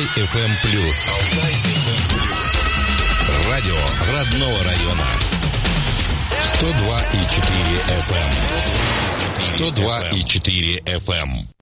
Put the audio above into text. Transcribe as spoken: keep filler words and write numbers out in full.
эф эм плюс. Радио родного района. сто два и четыре эф эм. сто два и четыре эф эм.